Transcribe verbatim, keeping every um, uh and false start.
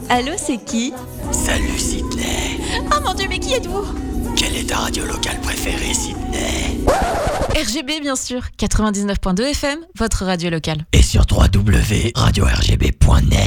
Allô, c'est qui? Salut Sydney. Oh mon Dieu, mais qui êtes-vous? Quelle est ta radio locale préférée, Sydney? R G B bien sûr, quatre-vingt-dix-neuf point deux F M, votre radio locale. Et sur w w w point radio r g b point net.